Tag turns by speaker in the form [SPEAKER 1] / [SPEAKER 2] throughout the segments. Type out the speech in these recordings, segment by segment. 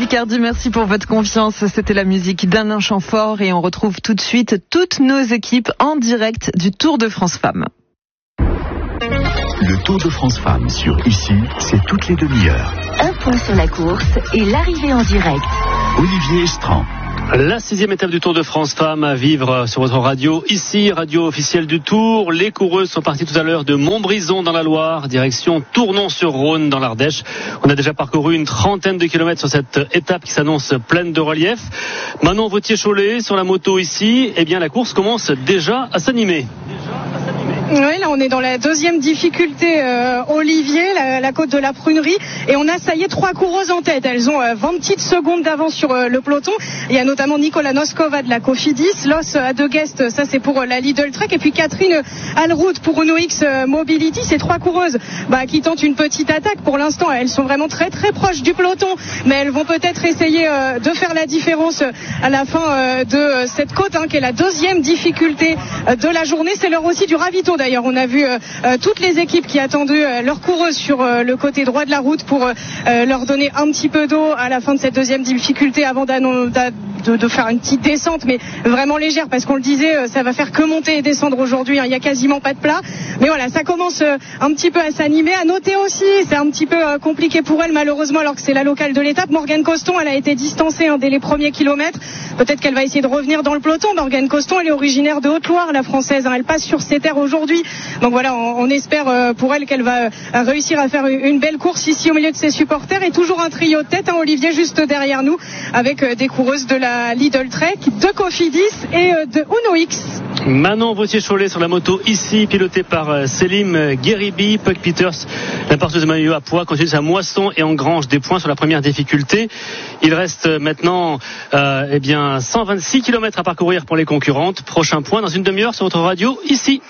[SPEAKER 1] Picardie, merci pour votre confiance. C'était la musique d'Alain Chamfort et on retrouve tout de suite toutes nos équipes en direct du Tour de France Femmes.
[SPEAKER 2] Le Tour de France Femmes sur Ici, c'est toutes les demi-heures.
[SPEAKER 3] Un point sur la course et l'arrivée en direct.
[SPEAKER 2] Olivier Estran.
[SPEAKER 4] La 6e étape du Tour de France Femmes à vivre sur votre radio. Ici, radio officielle du Tour. Les coureuses sont parties tout à l'heure de Montbrison dans la Loire, direction Tournon-sur-Rhône dans l'Ardèche. On a déjà parcouru une trentaine de kilomètres sur cette étape qui s'annonce pleine de relief. Manon Vautier-Cholet sur la moto ici. Eh bien, la course commence déjà à s'animer.
[SPEAKER 5] Oui, là on est dans la deuxième difficulté, Olivier, la côte de la Prunerie, et on a ça y est 3 coureuses en tête. Elles ont 20 petites secondes d'avance sur le peloton. Il y a notamment Nicola Noskova de la Cofidis, Los Adeguest, ça c'est pour la Lidl Trek, et puis Catherine Alrout pour Uno X Mobility. Ces 3 coureuses qui tentent une petite attaque. Pour l'instant, elles sont vraiment très très proches du peloton, mais elles vont peut-être essayer de faire la différence à la fin de cette côte, qui est la deuxième difficulté de la journée. C'est l'heure aussi du ravito. D'ailleurs, on a vu toutes les équipes qui attendaient leurs coureuses sur le côté droit de la route pour leur donner un petit peu d'eau à la fin de cette deuxième difficulté avant de faire une petite descente, mais vraiment légère, parce qu'on le disait, ça va faire que monter et descendre aujourd'hui. Il n'y a quasiment pas de plat. Mais voilà, ça commence un petit peu à s'animer. À noter aussi, c'est un petit peu compliqué pour elle, malheureusement, alors que c'est la locale de l'étape. Morgane Coston, elle a été distancée dès les premiers kilomètres. Peut-être qu'elle va essayer de revenir dans le peloton. Morgane Coston, elle est originaire de Haute-Loire, la française. Elle passe sur ses terres aujourd'hui. Donc voilà, on espère pour elle qu'elle va réussir à faire une belle course ici au milieu de ses supporters. Et toujours un trio de tête, Olivier, juste derrière nous, avec des coureuses de la Lidl Trek, de Cofidis et de Uno X.
[SPEAKER 4] Manon Vautier-Cholet sur la moto ici, pilotée par Selim Gueribi. Puck Peters, la porteuse de maillot à poids, continue sa moisson et engrange des points sur la première difficulté. Il reste maintenant 126 km à parcourir pour les concurrentes. Prochain point dans une demi-heure sur votre radio ici.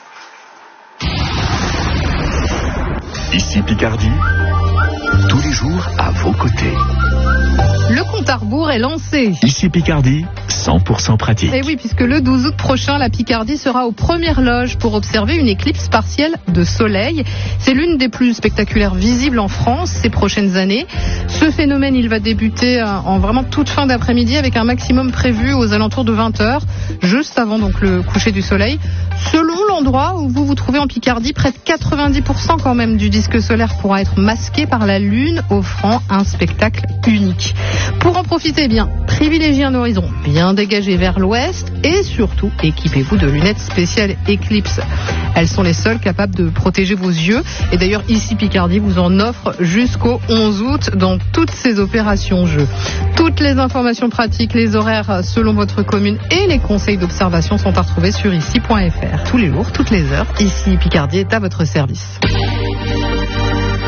[SPEAKER 2] Ici Picardie, tous les jours à vos côtés.
[SPEAKER 6] Le compte à rebours est lancé.
[SPEAKER 2] Ici Picardie, 100% pratique.
[SPEAKER 6] Et oui, puisque le 12 août prochain, la Picardie sera aux premières loges pour observer une éclipse partielle de soleil. C'est l'une des plus spectaculaires visibles en France ces prochaines années. Ce phénomène, il va débuter en vraiment toute fin d'après-midi avec un maximum prévu aux alentours de 20h, juste avant donc le coucher du soleil. Selon l'endroit où vous vous trouvez en Picardie, près de 90% quand même du disque solaire pourra être masqué par la Lune, offrant un spectacle unique. Pour en profiter, privilégiez un horizon bien dégagé vers l'ouest et surtout équipez-vous de lunettes spéciales Eclipse. Elles sont les seules capables de protéger vos yeux. Et d'ailleurs, ici Picardie vous en offre jusqu'au 11 août dans toutes ces opérations jeux. Toutes les informations pratiques, les horaires selon votre commune et les conseils d'observation sont à retrouver sur ici.fr. Tous les jours, toutes les heures, ici Picardie est à votre service.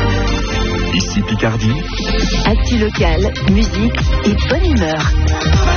[SPEAKER 2] Ici Picardie.
[SPEAKER 3] Actu local, musique et bonne humeur.